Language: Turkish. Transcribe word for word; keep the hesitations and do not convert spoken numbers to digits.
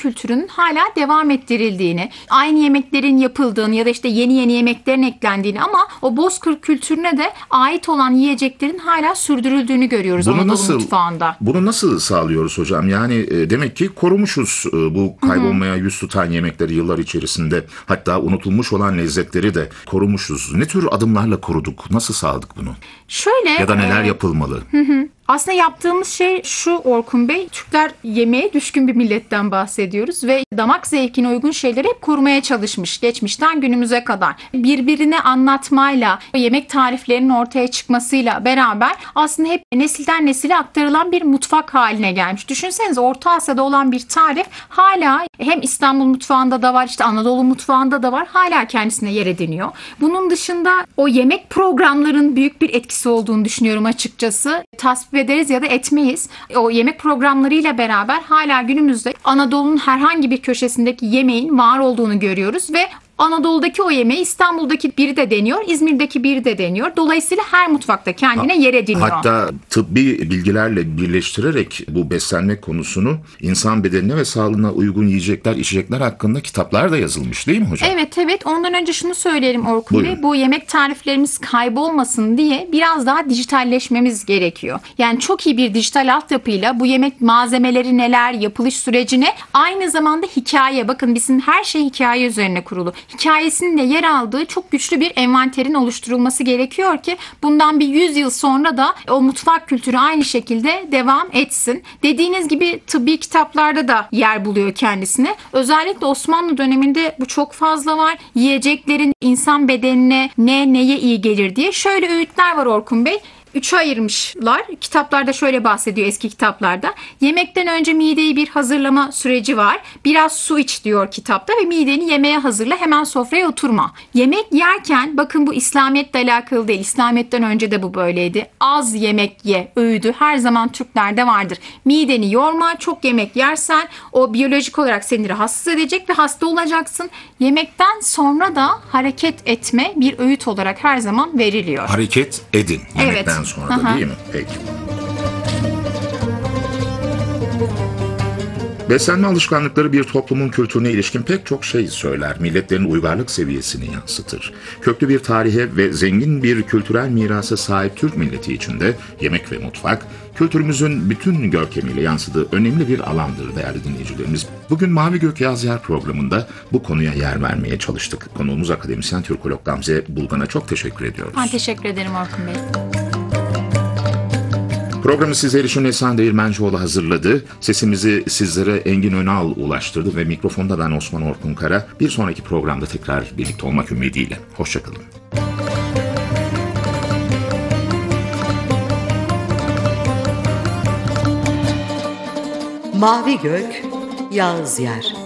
kültürünün hala devam ettirildiğini, aynı yemeklerin yapıldığını ya da işte yeni yeni yemeklerin eklendiğini ama o bozkır kültürüne de ait olan yiyeceklerin hala sürdürüldüğünü görüyoruz bunu Anadolu nasıl, mutfağında. Bunu nasıl sağlıyoruz hocam? Yani e, demek ki korumuşuz e, bu kaybolmaya yüz tutan yemekleri yıllar içerisinde. Hatta unutulmuş olan lezzetleri de korumuşuz. Ne tür adımlarla koruduk? Nasıl sağladık bunu? Şöyle Ya da neler e, yapılmalı? Hı hı. Aslında yaptığımız şey şu Orkun Bey, Türkler yemeğe düşkün bir milletten bahsediyoruz ve damak zevkine uygun şeyleri hep korumaya çalışmış geçmişten günümüze kadar. Birbirine anlatmayla, yemek tariflerinin ortaya çıkmasıyla beraber aslında hep nesilden nesile aktarılan bir mutfak haline gelmiş. Düşünsenize Orta Asya'da olan bir tarif hala hem İstanbul mutfağında da var, işte Anadolu mutfağında da var, hala kendisine yer ediniyor. Bunun dışında o yemek programların büyük bir etkisi olduğunu düşünüyorum açıkçası. Tasvip ederiz ya da etmeyiz. O yemek programlarıyla beraber hala günümüzde Anadolu'nun herhangi bir köşesindeki yemeğin var olduğunu görüyoruz ve Anadolu'daki o yemeği İstanbul'daki biri de deniyor, İzmir'deki biri de deniyor. Dolayısıyla her mutfakta kendine yer ediniyor. Hatta tıbbi bilgilerle birleştirerek bu beslenme konusunu insan bedenine ve sağlığına uygun yiyecekler, içecekler hakkında kitaplar da yazılmış değil mi hocam? Evet evet. Ondan önce şunu söyleyelim Orkun Buyurun. Bey. Bu yemek tariflerimiz kaybolmasın diye biraz daha dijitalleşmemiz gerekiyor. Yani çok iyi bir dijital altyapıyla bu yemek malzemeleri neler, yapılış sürecine, aynı zamanda hikaye. Bakın bizim her şey hikaye üzerine kurulu. Hikayesinin de yer aldığı çok güçlü bir envanterin oluşturulması gerekiyor ki bundan bir yüz yıl sonra da o mutfak kültürü aynı şekilde devam etsin. Dediğiniz gibi tıbbi kitaplarda da yer buluyor kendisine. Özellikle Osmanlı döneminde bu çok fazla var. Yiyeceklerin insan bedenine ne neye iyi gelir diye. Şöyle öğütler var Orkun Bey. Üçe ayırmışlar. Kitaplarda şöyle bahsediyor, eski kitaplarda. Yemekten önce mideyi bir hazırlama süreci var. Biraz su iç diyor kitapta ve mideni yemeğe hazırla, hemen sofraya oturma. Yemek yerken, bakın bu İslamiyet'le alakalı değil. İslamiyet'ten önce de bu böyleydi. Az yemek ye öğüdü her zaman Türklerde vardır. Mideni yorma, çok yemek yersen o biyolojik olarak seni rahatsız edecek ve hasta olacaksın. Yemekten sonra da hareket etme bir öğüt olarak her zaman veriliyor. Hareket edin. Yemekten Evet. sonra da Aha. değil mi? Peki. Beslenme alışkanlıkları bir toplumun kültürüne ilişkin pek çok şey söyler. Milletlerin uygarlık seviyesini yansıtır. Köklü bir tarihe ve zengin bir kültürel mirasa sahip Türk milleti içinde yemek ve mutfak, kültürümüzün bütün görkemiyle yansıdığı önemli bir alandır değerli dinleyicilerimiz. Bugün Mavi Gök Yaz Yer programında bu konuya yer vermeye çalıştık. Konuğumuz akademisyen Türkolog Gamze Bulgan'a çok teşekkür ediyoruz. Ben teşekkür ederim Orkun Bey. Programı sizler için Esen Değirmencioğlu hazırladı. Sesimizi sizlere Engin Önal ulaştırdı ve mikrofonda ben Osman Orkun Kara. Bir sonraki programda tekrar birlikte olmak ümidiyle. Hoşçakalın. Mavi Gök Yağız Yer.